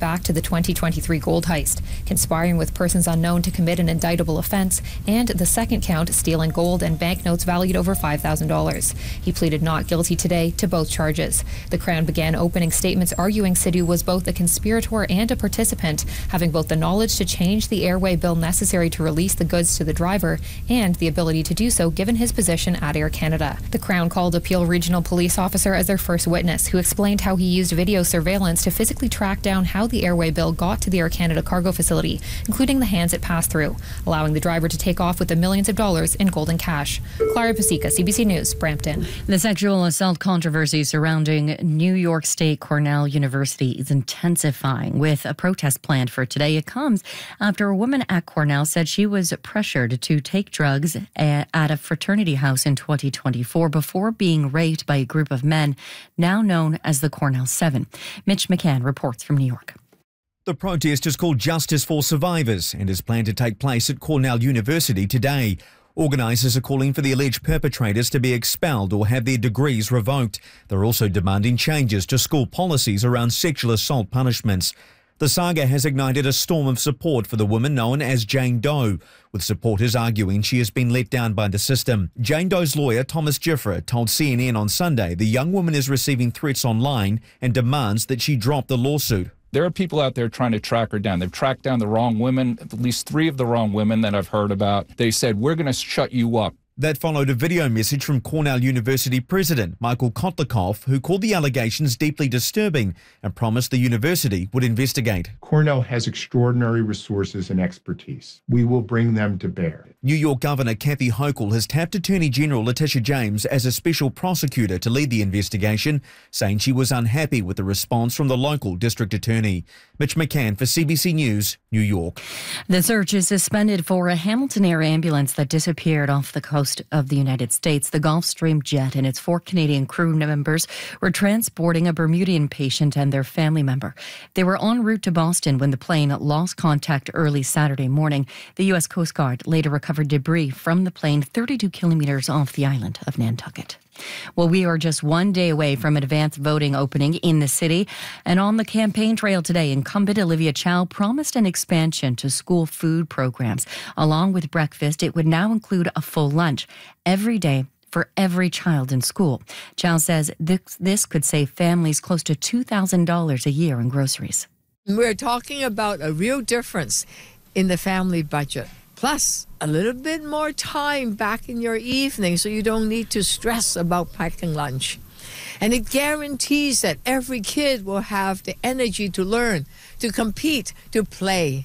back to the 2023 gold heist, conspiring with persons unknown to commit an indictable offence, and the second count, stealing gold and banknotes valued over $5,000. He pleaded not guilty today to both charges. The Crown began opening statements arguing Sidhu was both a conspirator and a participant, having both the knowledge to change the airway bill necessary to release the goods to the driver and the ability to do so given his position at Air Canada. The Crown called a Peel Regional Police officer as their first witness, who explained how he used video surveillance to physically track down how the airway bill got to the Air Canada cargo facility, including the hands it passed through, allowing the driver to take off with the millions of dollars in gold and cash. Clara Pasica, CBC News, Brampton. The sexual assault controversy surrounding New York State Cornell University is intensifying, with a protest planned for today. It comes after a woman at Cornell said she was pressured to take drugs at a fraternity house in 2024 before being raped by a group of men now known as the Cornell Seven. Mitch McCann reports from New York. The protest is called Justice for Survivors and is planned to take place at Cornell University today. Organisers are calling for the alleged perpetrators to be expelled or have their degrees revoked. They're also demanding changes to school policies around sexual assault punishments. The saga has ignited a storm of support for the woman known as Jane Doe, with supporters arguing she has been let down by the system. Jane Doe's lawyer, Thomas Gifford, told CNN on Sunday the young woman is receiving threats online and demands that she drop the lawsuit. There are people out there trying to track her down. They've tracked down the wrong women, at least 3 of the wrong women that I've heard about. They said, we're going to shut you up. That followed a video message from Cornell University President Michael Kotlikov, who called the allegations deeply disturbing and promised the university would investigate. Cornell has extraordinary resources and expertise. We will bring them to bear. New York Governor Kathy Hochul has tapped Attorney General Letitia James as a special prosecutor to lead the investigation, saying she was unhappy with the response from the local district attorney. Mitch McCann for CBC News, New York. The search is suspended for a Hamilton Air ambulance that disappeared off the coast of the United States. The Gulfstream jet and its 4 Canadian crew members were transporting a Bermudian patient and their family member. They were en route to Boston when the plane lost contact early Saturday morning. The U.S. Coast Guard later recovered debris from the plane 32 kilometers off the island of Nantucket. Well, we are just one day away from advanced voting opening in the city. And on the campaign trail today, incumbent Olivia Chow promised an expansion to school food programs. Along with breakfast, it would now include a full lunch every day for every child in school. Chow says this could save families close to $2,000 a year in groceries. We're talking about a real difference in the family budget. Plus, a little bit more time back in your evening so you don't need to stress about packing lunch. And it guarantees that every kid will have the energy to learn, to compete, to play.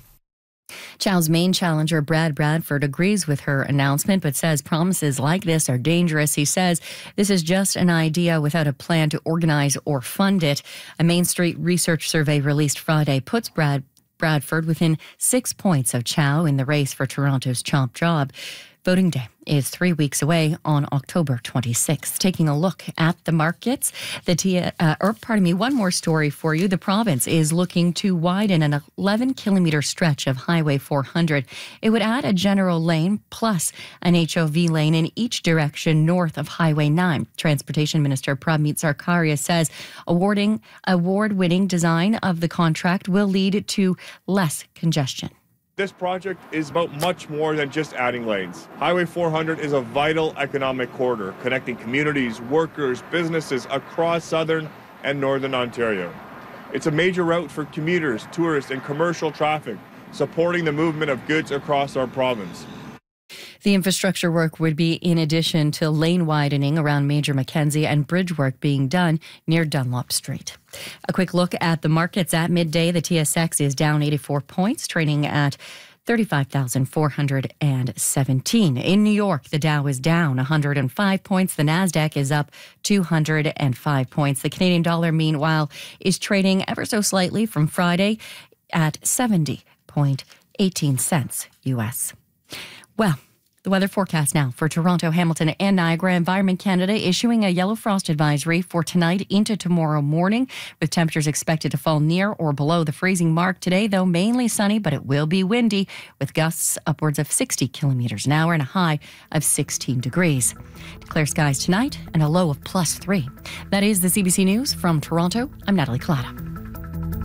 Chow's main challenger, Brad Bradford, agrees with her announcement, but says promises like this are dangerous. He says this is just an idea without a plan to organize or fund it. A Main Street research survey released Friday puts Bradford within 6 points of Chow in the race for Toronto's top job. Voting day is 3 weeks away on October 26th. Taking a look at the markets, one more story for you. The province is looking to widen an 11-kilometer stretch of Highway 400. It would add a general lane plus an HOV lane in each direction north of Highway 9. Transportation Minister Pramit Sarkaria says award-winning design of the contract will lead to less congestion. This project is about much more than just adding lanes. Highway 400 is a vital economic corridor connecting communities, workers, businesses across southern and northern Ontario. It's a major route for commuters, tourists, and commercial traffic, supporting the movement of goods across our province. The infrastructure work would be in addition to lane widening around Major Mackenzie and bridge work being done near Dunlop Street. A quick look at the markets at midday. The TSX is down 84 points, trading at 35,417. In New York, the Dow is down 105 points. The Nasdaq is up 205 points. The Canadian dollar, meanwhile, is trading ever so slightly from Friday at 70.18 cents US. Well, the weather forecast now for Toronto, Hamilton, and Niagara. Environment Canada issuing a yellow frost advisory for tonight into tomorrow morning, with temperatures expected to fall near or below the freezing mark today, though mainly sunny, but it will be windy, with gusts upwards of 60 kilometers an hour and a high of 16 degrees. Clear skies tonight and a low of +3. That is the CBC News from Toronto. I'm Natalie Collada.